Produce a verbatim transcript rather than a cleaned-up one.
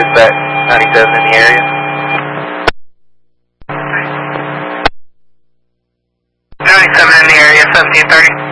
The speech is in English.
Dispatch, ninety-seven in the area. ninety-seven in the area, seventeen thirty.